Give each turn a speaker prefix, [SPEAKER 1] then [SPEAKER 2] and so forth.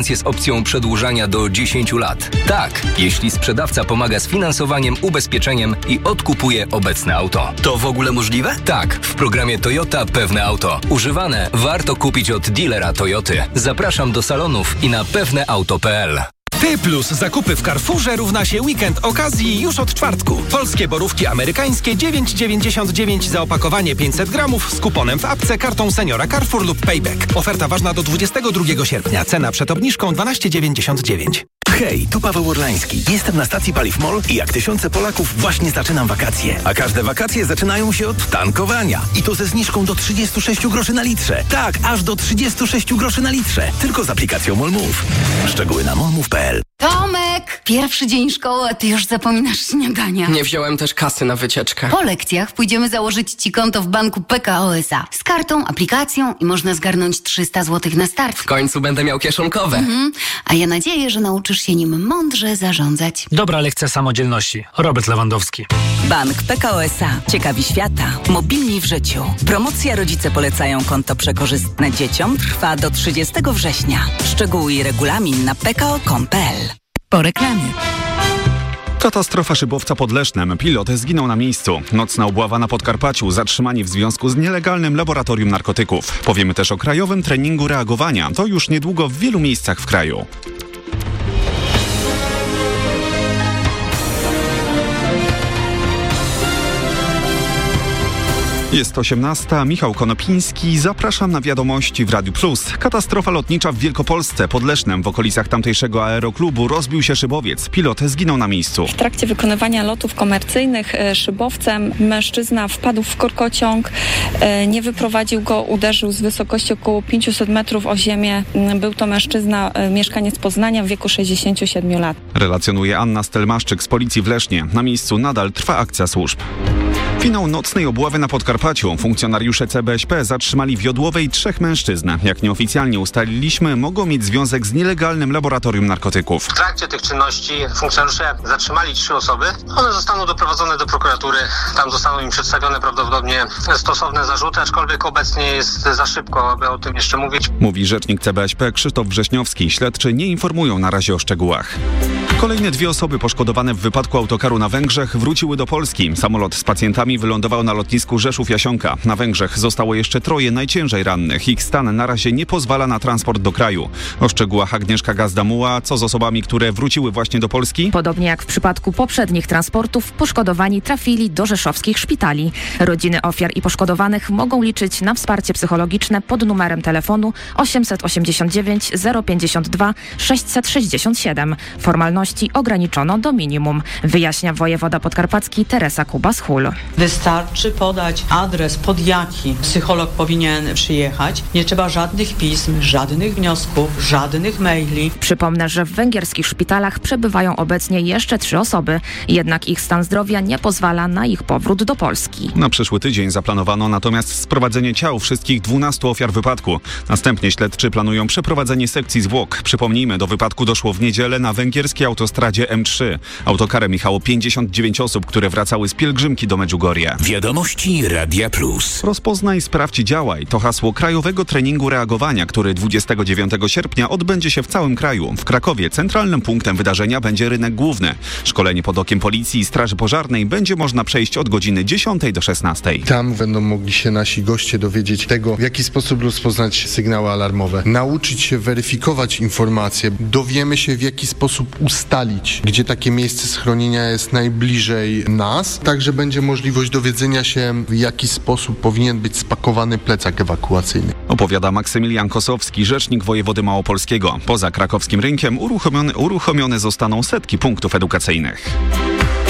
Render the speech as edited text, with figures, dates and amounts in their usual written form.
[SPEAKER 1] z opcją przedłużania do 10 lat. Tak, jeśli sprzedawca pomaga z finansowaniem, ubezpieczeniem i odkupuje obecne auto.
[SPEAKER 2] To w ogóle możliwe?
[SPEAKER 1] Tak, w programie Toyota Pewne Auto. Używane warto kupić od dealera Toyoty. Zapraszam do salonów i na pewneauto.pl.
[SPEAKER 3] Ty plus zakupy w Carrefourze równa się weekend okazji już od czwartku. Polskie borówki amerykańskie 9,99 za opakowanie 500 gramów z kuponem w apce, kartą seniora Carrefour lub Payback. Oferta ważna do 22 sierpnia. Cena przed obniżką 12,99.
[SPEAKER 4] Hej, tu Paweł Orlański. Jestem na stacji Paliw MOL i jak tysiące Polaków właśnie zaczynam wakacje. A każde wakacje zaczynają się od tankowania. I to ze zniżką do 36 groszy na litrze. Tak, aż do 36 groszy na litrze. Tylko z aplikacją MOL Move. Szczegóły na molmove.pl.
[SPEAKER 5] Tomek! Pierwszy dzień szkoły, a ty już zapominasz śniadania.
[SPEAKER 6] Nie wziąłem też kasy na wycieczkę.
[SPEAKER 5] Po lekcjach pójdziemy założyć ci konto w banku PKO SA. Z kartą, aplikacją i można zgarnąć 300 zł na start.
[SPEAKER 6] W końcu będę miał kieszonkowe.
[SPEAKER 5] A ja nadzieję, że nauczysz się nim mądrze zarządzać.
[SPEAKER 7] Dobra lekcja samodzielności. Robert Lewandowski.
[SPEAKER 8] Bank PKO SA. Ciekawi świata. Mobilni w życiu. Promocja Rodzice polecają konto przekorzystne dzieciom trwa do 30 września. Szczegóły i regulamin na pko.com.pl. Po reklamie.
[SPEAKER 9] Katastrofa szybowca pod Lesznem. Pilot zginął na miejscu. Nocna obława na Podkarpaciu. Zatrzymani w związku z nielegalnym laboratorium narkotyków. Powiemy też o krajowym treningu reagowania. To już niedługo w wielu miejscach w kraju. Jest 18. Michał Konopiński. Zapraszam na wiadomości w Radiu Plus. Katastrofa lotnicza w Wielkopolsce. Pod Lesznem w okolicach tamtejszego aeroklubu rozbił się szybowiec. Pilot zginął na miejscu.
[SPEAKER 10] W trakcie wykonywania lotów komercyjnych szybowcem mężczyzna wpadł w korkociąg, nie wyprowadził go, uderzył z wysokości około 500 metrów o ziemię. Był to mężczyzna, mieszkaniec Poznania w wieku 67 lat.
[SPEAKER 9] Relacjonuje Anna Stelmaszczyk z policji w Lesznie. Na miejscu nadal trwa akcja służb. Finał nocnej obławy na Podkarpaciu. Funkcjonariusze CBŚP zatrzymali w Jodłowej 3 mężczyzn. Jak nieoficjalnie ustaliliśmy, mogą mieć związek z nielegalnym laboratorium narkotyków.
[SPEAKER 11] W trakcie tych czynności funkcjonariusze zatrzymali 3 osoby. One zostaną doprowadzone do prokuratury. Tam zostaną im przedstawione prawdopodobnie stosowne zarzuty, aczkolwiek obecnie jest za szybko, aby o tym jeszcze mówić.
[SPEAKER 9] Mówi rzecznik CBŚP Krzysztof Wrześniowski. Śledczy nie informują na razie o szczegółach. Kolejne 2 osoby poszkodowane w wypadku autokaru na Węgrzech wróciły do Polski. Samolot z pacjentami wylądował na lotnisku Rzeszów-Jasionka. Na Węgrzech zostało jeszcze 3 najciężej rannych. Ich stan na razie nie pozwala na transport do kraju. O szczegółach Agnieszka Gazda-Muła. Co z osobami, które wróciły właśnie do Polski?
[SPEAKER 12] Podobnie jak w przypadku poprzednich transportów, poszkodowani trafili do rzeszowskich szpitali. Rodziny ofiar i poszkodowanych mogą liczyć na wsparcie psychologiczne pod numerem telefonu 889 052 667. Formalności ograniczono do minimum, wyjaśnia wojewoda podkarpacki Teresa Kuba-Schul.
[SPEAKER 13] Wystarczy podać adres, pod jaki psycholog powinien przyjechać. Nie trzeba żadnych pism, żadnych wniosków, żadnych maili.
[SPEAKER 12] Przypomnę, że w węgierskich szpitalach przebywają obecnie jeszcze 3 osoby, jednak ich stan zdrowia nie pozwala na ich powrót do Polski.
[SPEAKER 9] Na przyszły tydzień zaplanowano natomiast sprowadzenie ciał wszystkich 12 ofiar wypadku. Następnie śledczy planują przeprowadzenie sekcji zwłok. Przypomnijmy, do wypadku doszło w niedzielę na węgierskiej autostradzie M3. Autokarem jechało 59 osób, które wracały z pielgrzymki do Medjugorje.
[SPEAKER 4] Wiadomości Radia Plus.
[SPEAKER 9] Rozpoznaj, sprawdź, działaj. To hasło krajowego treningu reagowania, który 29 sierpnia odbędzie się w całym kraju. W Krakowie centralnym punktem wydarzenia będzie rynek główny. Szkolenie pod okiem Policji i Straży Pożarnej będzie można przejść od godziny 10 do 16.
[SPEAKER 14] Tam będą mogli się nasi goście dowiedzieć tego, w jaki sposób rozpoznać sygnały alarmowe. Nauczyć się weryfikować informacje. Dowiemy się, w jaki sposób ustalić, gdzie takie miejsce schronienia jest najbliżej nas. Także będzie możliwość dowiedzenia się, w jaki sposób powinien być spakowany plecak ewakuacyjny.
[SPEAKER 9] Opowiada Maksymilian Kosowski, rzecznik wojewody małopolskiego. Poza krakowskim rynkiem uruchomione zostaną setki punktów edukacyjnych.